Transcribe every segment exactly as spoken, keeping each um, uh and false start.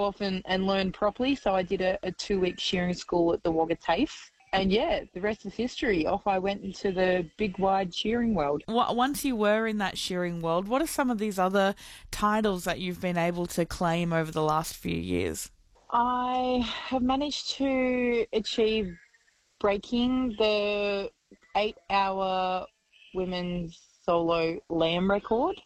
go off and, and learn properly. So I did a, a two-week shearing school at the Wagga TAFE. And, yeah, the rest is history. Off I went into the big, wide shearing world. Once you were in that shearing world, what are some of these other titles that you've been able to claim over the last few years? I have managed to achieve breaking the eight-hour women's solo lamb record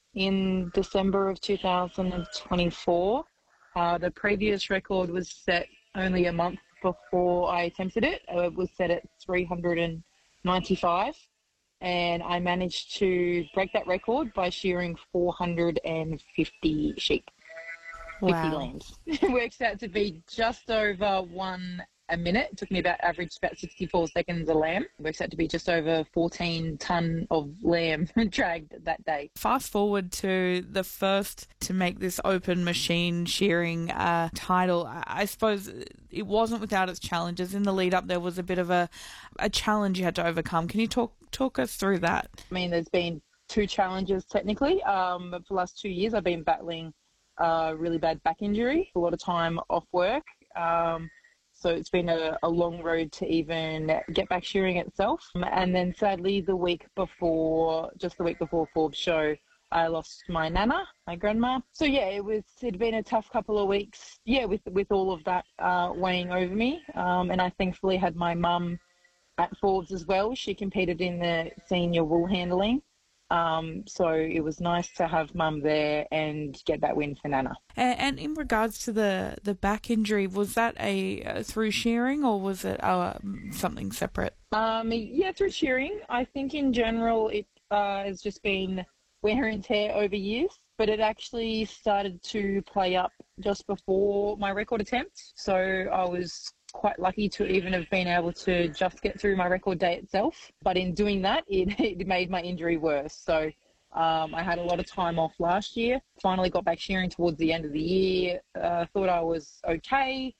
in December of two thousand twenty-four. Uh, the previous record was set only a month before I attempted it. It was set at three hundred ninety-five, and I managed to break that record by shearing four hundred fifty sheep, wow. fifty lambs. It works out to be just over one a minute. It took me about average about sixty-four seconds a lamb. It works out to be just over fourteen tonne of lamb dragged that day. Fast forward to the first to make this open machine shearing uh, title. I suppose it wasn't without its challenges. In the lead up, there was a bit of a, a challenge you had to overcome. Can you talk talk us through that? I mean, there's been two challenges technically. Um, but for the last two years, I've been battling a really bad back injury, a lot of time off work. Um, So it's been a, a long road to even get back shearing itself. And then sadly, the week before, just the week before Forbes show, I lost my nana, my grandma. So yeah, it was, it'd been a tough couple of weeks, yeah, with, with all of that uh, weighing over me. Um, and I thankfully had my mum at Forbes as well. She competed in the senior wool handling. Um, so it was nice to have mum there and get that win for Nana. And, and in regards to the, the back injury, was that a uh, through shearing or was it uh, something separate? Um, yeah, through shearing. I think in general it uh, has just been wear and tear over years, but it actually started to play up just before my record attempt. So I was quite lucky to even have been able to just get through my record day itself. But in doing that, it, it made my injury worse. So um, I had a lot of time off last year. Finally got back shearing towards the end of the year. Uh, thought I was okay.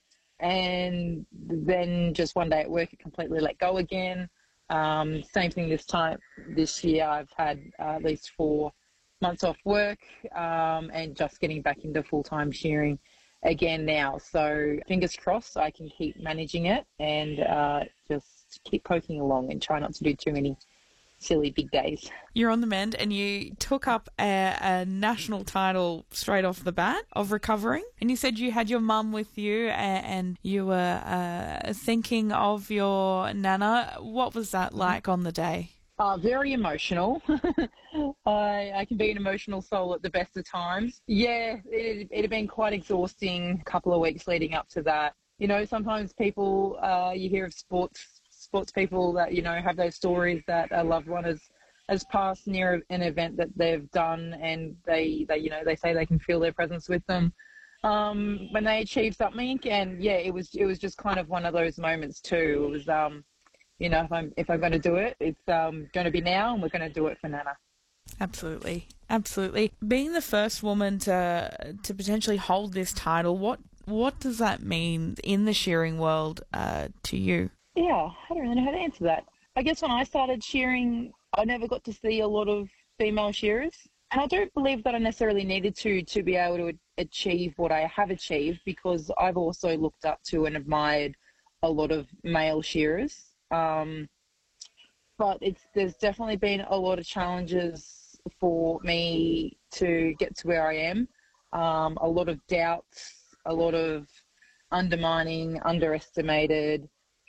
And then just one day at work, it completely let go again. Um, same thing this time. This year, I've had uh, at least four months off work um, and just getting back into full-time shearing again now. So fingers crossed I can keep managing it and uh, just keep poking along and try not to do too many silly big days. You're on the mend and you took up a, a national title straight off the bat of recovering, and you said you had your mum with you and, and you were uh, thinking of your nana. What was that like on the day? Uh, very emotional. I, I can be an emotional soul at the best of times. Yeah, it, it had been quite exhausting a couple of weeks leading up to that. You know, sometimes people, uh, you hear of sports sports people that, you know, have those stories that a loved one has, has passed near an event that they've done, and they, they, you know, they say they can feel their presence with them um, when they achieve something. And yeah, it was it was just kind of one of those moments too. It was, um, you know, if I'm if I'm going to do it, it's um, going to be now, and we're going to do it for Nana. Absolutely, absolutely. Being the first woman to to potentially hold this title, what what does that mean in the shearing world uh, to you? Yeah, I don't really know how to answer that. I guess when I started shearing, I never got to see a lot of female shearers, and I don't believe that I necessarily needed to to be able to achieve what I have achieved, because I've also looked up to and admired a lot of male shearers. Um, but it's there's definitely been a lot of challenges for me to get to where I am. Um, a lot of doubts, a lot of undermining, underestimated,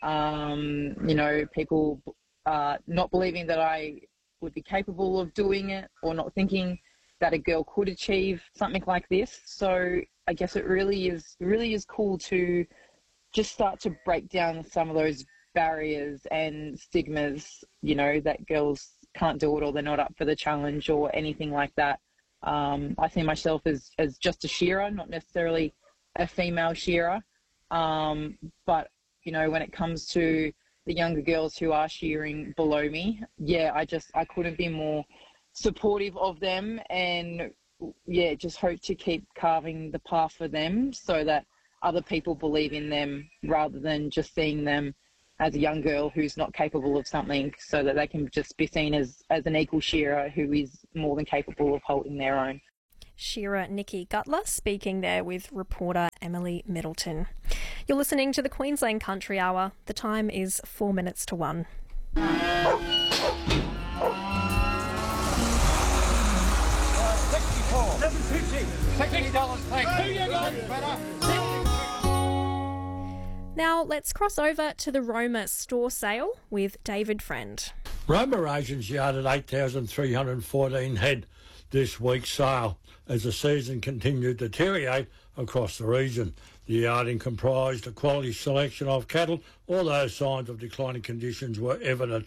um, you know, people uh, not believing that I would be capable of doing it, or not thinking that a girl could achieve something like this. So I guess it really is really is cool to just start to break down some of those barriers and stigmas, you know, that girls can't do it, or they're not up for the challenge, or anything like that. Um, I see myself as, as just a shearer, not necessarily a female shearer. Um, but, you know, when it comes to the younger girls who are shearing below me, yeah, I just, I couldn't be more supportive of them, and yeah, just hope to keep carving the path for them so that other people believe in them, rather than just seeing them as a young girl who's not capable of something, so that they can just be seen as, as an equal shearer who is more than capable of holding their own. shearer Nikki Gutler speaking there with reporter Emily Middleton. You're listening to the Queensland Country Hour. The time is four minutes to one. Now let's cross over to the Roma store sale with David Friend. Roma agents yarded eight thousand three hundred fourteen head this week's sale as the season continued to deteriorate across the region. The yarding comprised a quality selection of cattle, although signs of declining conditions were evident.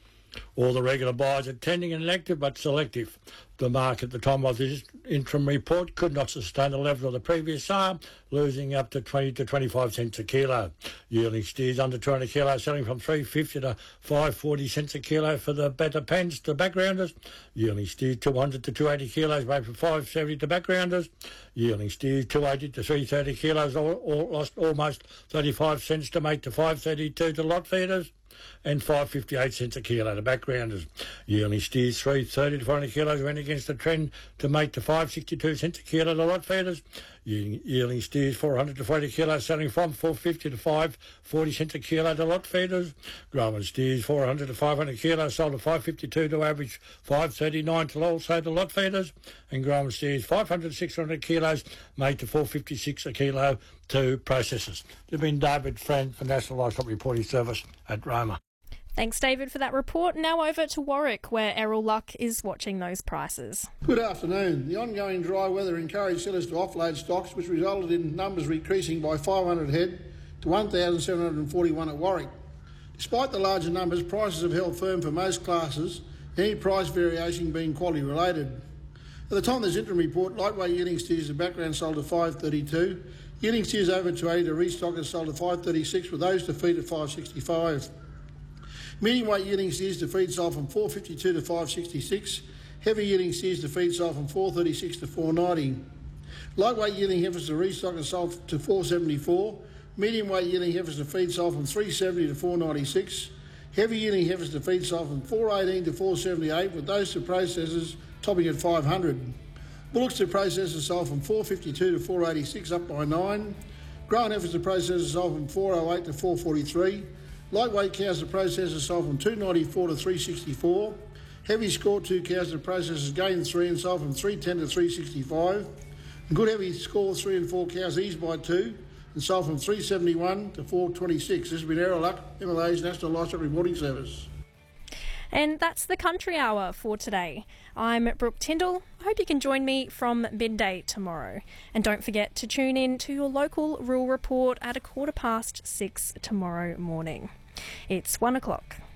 All the regular buyers attending and active but selective. The market at the time of this interim report could not sustain the level of the previous sale, losing up to twenty to twenty-five cents a kilo. Yearling steers under two hundred kilos selling from three fifty to five forty cents a kilo for the better pens to backgrounders. Yearling steers two hundred to two eighty kilos made from five seventy to backgrounders. Yearling steers two eighty to three thirty kilos all, all lost almost thirty-five cents to make to five thirty-two to lot feeders, and five fifty-eight cents a kilo to backgrounders. Yearling steers three thirty to four hundred kilos went against the trend to make to five sixty-two cents a kilo to lot feeders. Yearling steers four hundred to four hundred kilos selling from four fifty to five forty cents a kilo to lot feeders. Growing steers four hundred to five hundred kilos sold to five fifty-two to average five thirty-nine to also to lot feeders. And growing steers five hundred to six hundred kilos made to four fifty-six a kilo to processors. There's been David Friend for National Livestock Reporting Service at Roma. Thanks, David, for that report. Now over to Warwick, where Errol Luck is watching those prices. Good afternoon. The ongoing dry weather encouraged sellers to offload stocks, which resulted in numbers decreasing by five hundred head to one thousand seven hundred forty-one at Warwick. Despite the larger numbers, prices have held firm for most classes, any price variation being quality related. At the time of this interim report, lightweight yielding steers to background sold to five thirty-two, yielding steers over two eighty to restockers sold to five thirty-six, with those to feed at five sixty-five. Medium weight yielding steers to feed sold from four fifty-two to five sixty-six. Heavy yielding steers to feed sold from four thirty-six to four ninety. Lightweight yielding heifers to restock and sold to four seventy-four. Medium weight yielding heifers to feed sold from three seventy to four ninety-six. Heavy yielding heifers to feed sold from four eighteen to four seventy-eight, with those to processors topping at five hundred. Bullocks to processors sold from four fifty-two to four eighty-six, up by nine. Growing heifers to processors sold from four oh eight to four forty-three. Lightweight cows to processors sold from two ninety-four to three sixty-four. Heavy score two cows to processors gained three and sold from three ten to three sixty-five. And good heavy score three and four cows eased by two and sold from three seventy-one to four twenty-six. This has been Errol Luck, M L A's National Livestock Reporting Service. And that's the Country Hour for today. I'm Brooke Tyndall. I hope you can join me from midday tomorrow. And don't forget to tune in to your local rural report at a quarter past six tomorrow morning. It's one o'clock.